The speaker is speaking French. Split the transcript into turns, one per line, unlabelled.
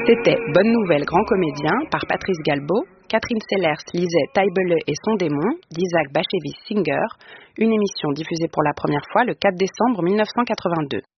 C'était Bonne Nouvelle Grand Comédien par Patrice Galbaud. Catherine Sellers lisait Taille-Beleu et son démon d'Isaac Bashevis Singer, une émission diffusée pour la première fois le 4 décembre 1982.